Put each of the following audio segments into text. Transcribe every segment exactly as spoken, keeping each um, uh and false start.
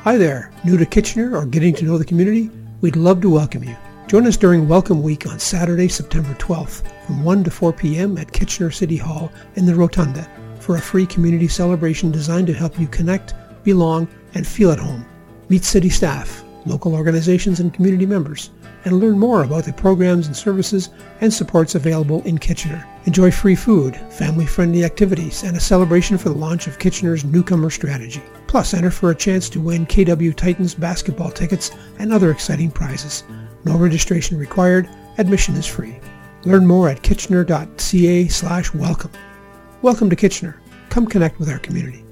Hi there, new to Kitchener or getting to know the community? We'd love to welcome you. Join us during Welcome Week on Saturday, September twelfth from one to four p.m. at Kitchener City Hall in the Rotunda for a free community celebration designed to help you connect, belong, and feel at home. Meet city staff, local organizations, and community members, and learn more about the programs and services and supports available in Kitchener. Enjoy free food, family-friendly activities, and a celebration for the launch of Kitchener's newcomer strategy. Plus, enter for a chance to win K W Titans basketball tickets and other exciting prizes. No registration required. Admission is free. Learn more at kitchener.ca slash welcome. Welcome to Kitchener. Come connect with our community.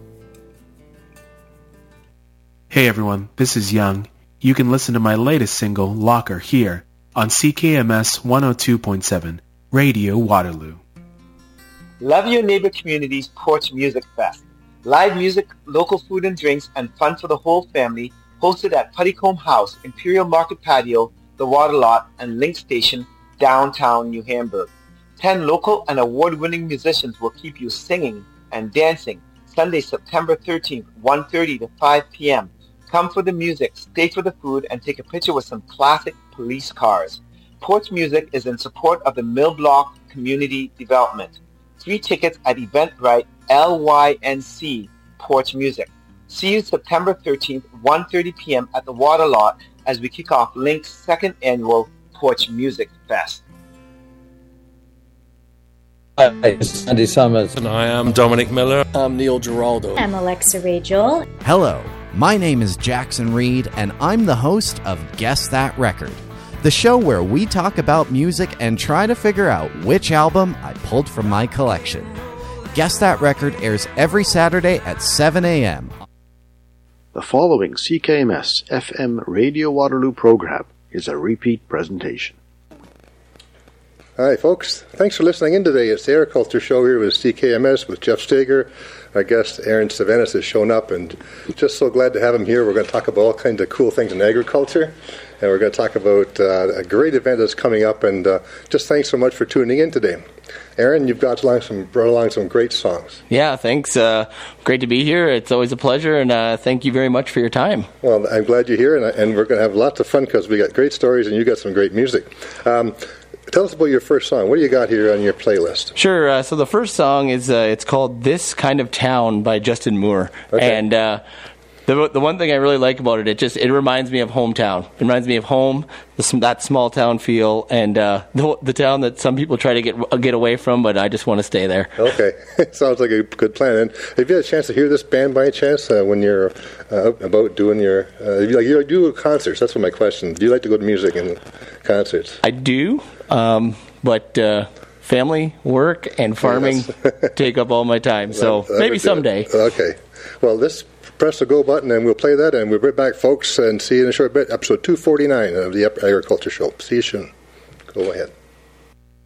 Hey everyone, this is Young. You can listen to my latest single, Locker, here on C K M S one oh two point seven, Radio Waterloo. Love Your Neighbor Community's Porch Music Fest. Live music, local food and drinks, and fun for the whole family, hosted at Puttycombe House, Imperial Market Patio, The Water Lot, and Link Station, downtown New Hamburg. Ten local and award-winning musicians will keep you singing and dancing Sunday, September thirteenth, one thirty to five p.m. Come for the music, stay for the food, and take a picture with some classic police cars. Porch Music is in support of the Mill Block Community Development. Free tickets at Eventbrite L Y N C Porch Music. See you September thirteenth, one thirty p.m. at the Water Lot as we kick off Link's second annual Porch Music Fest. Hi, it's Andy Summers. And I am Dominic Miller. I'm Neil Giraldo. I'm Alexa Rachel. Hello, my name is Jackson Reed, and I'm the host of Guess That Record, the show where we talk about music and try to figure out which album I pulled from my collection. Guess That Record airs every Saturday at seven a.m. The following C K M S F M Radio Waterloo program is a repeat presentation. Hi folks, thanks for listening in today. It's the Agriculture Show here with C K M S with Jeff Steger. Our guest Aaron Savanis has shown up, and just so glad to have him here. We're going to talk about all kinds of cool things in agriculture, and we're going to talk about uh, a great event that's coming up, and uh, just thanks so much for tuning in today. Aaron, you've got along some, brought along some great songs. Yeah, thanks. Uh, great to be here. It's always a pleasure, and uh, thank you very much for your time. Well, I'm glad you're here, and, and we're going to have lots of fun because we got great stories, and you got some great music. Um, Tell us about your first song. What do you got here on your playlist? Sure. Uh, so the first song is uh, it's called "This Kind of Town" by Justin Moore, okay. and uh, the the one thing I really like about it, it just it reminds me of hometown. It reminds me of home, the, that small town feel, and uh, the the town that some people try to get get away from, but I just want to stay there. Okay, sounds like a good plan. And have you had a chance to hear this band by chance uh, when you're uh, about doing your uh, you like you do concerts? That's what my question. Do you like to go to music and concerts? I do. Um, but uh, family, work, and farming yes. take up all my time. So that, that maybe someday. Okay. Well, let's press the go button, and we'll play that, and we'll be right back, folks, and see you in a short bit. Episode two forty-nine of the Agriculture Show. See you soon. Go ahead.